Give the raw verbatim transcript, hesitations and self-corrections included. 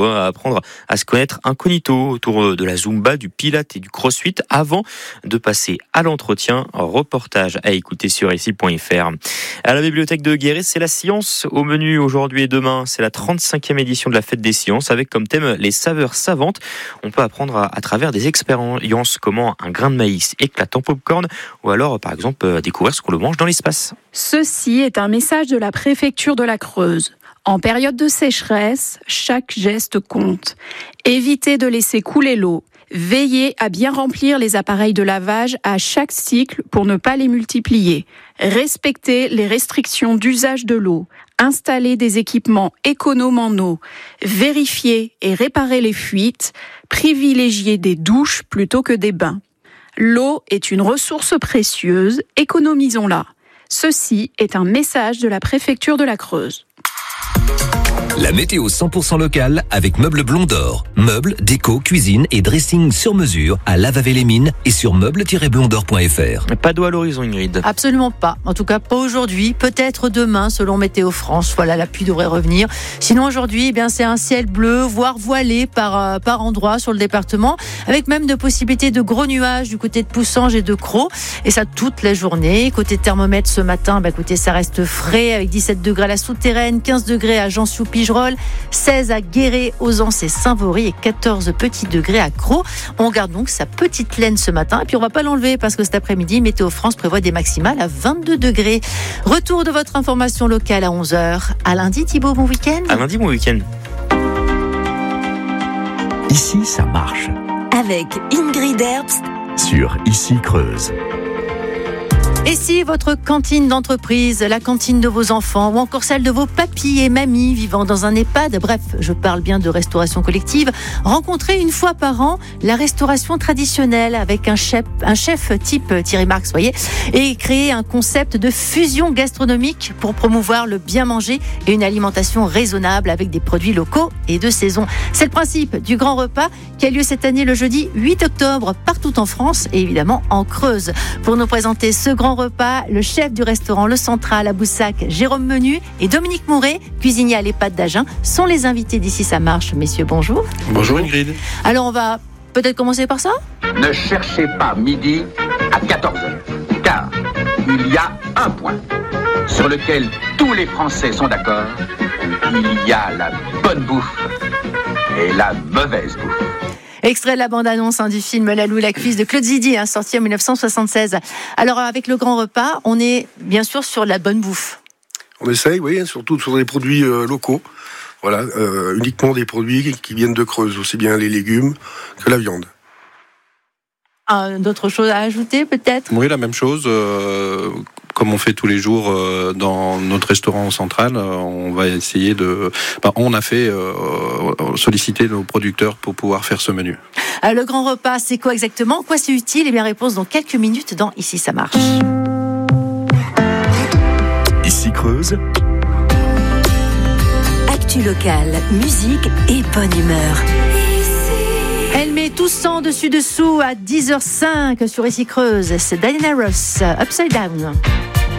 Creusot à apprendre à se connaître incognito autour de la Zumba, du Pilates et du CrossFit avant de passer à l'entretien. Reportage à écouter sur ici point f r. À la bibliothèque de Guéret, c'est la science au menu aujourd'hui et demain. C'est la trente-cinquième édition de la fête des sciences avec comme thème les saveurs savantes. On peut apprendre à, à travers des expériences comment un grain de maïs éclate en popcorn ou alors par exemple découvrir ce qu'on le mange dans l'espace. Ceci est un message de la préfecture de la Creuse. En période de sécheresse, chaque geste compte. Évitez de laisser couler l'eau. Veillez à bien remplir les appareils de lavage à chaque cycle pour ne pas les multiplier. Respectez les restrictions d'usage de l'eau. Installez des équipements économes en eau. Vérifiez et réparez les fuites. Privilégiez des douches plutôt que des bains. L'eau est une ressource précieuse, économisons-la. Ceci est un message de la préfecture de la Creuse. La météo cent pour cent locale avec Meubles Blond d'Or. Meubles, déco, cuisine et dressing sur mesure à Lavavé-les-Mines et sur meubles tiret blond d'or point f r. Pas d'eau à l'horizon, Ingrid. Absolument pas. En tout cas, pas aujourd'hui. Peut-être demain, selon Météo France. Voilà, la pluie devrait revenir. Sinon, aujourd'hui, eh bien, c'est un ciel bleu, voire voilé par, euh, par endroits sur le département, avec même de possibilités de gros nuages du côté de Poussanges et de Crau. Et ça toute la journée. Côté thermomètre, ce matin, bah, écoutez, ça reste frais avec dix-sept degrés à la Souterraine, quinze degrés à Jansiou-Pigerolles, seize à Guéret, Ausence et Saint-Vaury et quatorze petits degrés à Crau. On garde donc sa petite laine ce matin et puis on va pas l'enlever parce que cet après-midi, Météo France prévoit des maximales à vingt-deux degrés. Retour de votre information locale à onze heures. À lundi, Thibaut, bon week-end. À lundi, bon week-end. Ici, ça marche. Avec Ingrid Herbst Sur Ici Creuse. Et si votre cantine d'entreprise, la cantine de vos enfants ou encore celle de vos papis et mamies vivant dans un EHPAD, bref, je parle bien de restauration collective, rencontrez une fois par an la restauration traditionnelle avec un chef, un chef type Thierry Marx, voyez, et créer un concept de fusion gastronomique pour promouvoir le bien manger et une alimentation raisonnable avec des produits locaux et de saison. C'est le principe du grand repas qui a lieu cette année le jeudi huit octobre partout en France et évidemment en Creuse. Pour nous présenter ce grand repas, le chef du restaurant Le Central à Boussac, Jérôme Menu, et Dominique Mouret, cuisinier à l'EHPAD d'Agen, sont les invités d'Ici Ça Marche. Messieurs, bonjour. Bonjour Ingrid. Alors on va peut-être commencer par ça ? Ne cherchez pas midi à quatorze heures, car il y a un point sur lequel tous les Français sont d'accord. Il y a la bonne bouffe et la mauvaise bouffe. Extrait de la bande-annonce hein, du film La Loue et la Cuisse de Claude Zidi, hein, sorti en dix-neuf cent soixante-seize. Alors avec le grand repas, on est bien sûr sur la bonne bouffe. On essaye, oui, surtout sur des produits euh, locaux. Voilà, euh, uniquement des produits qui viennent de Creuse, aussi bien les légumes que la viande. Ah, d'autres choses à ajouter peut-être ? Oui, la même chose. Euh, comme on fait tous les jours euh, dans notre restaurant central, euh, on va essayer de... Ben, on a fait euh, solliciter nos producteurs pour pouvoir faire ce menu. Alors, le grand repas, c'est quoi exactement ? Quoi c'est utile ? Eh bien, réponse dans quelques minutes dans Ici Ça Marche. Ici Creuse. Actu locale, musique et bonne humeur. Elle met tout sang dessus dessous à dix heures zéro cinq sur Ici Creuse. C'est Diana Ross, Upside Down.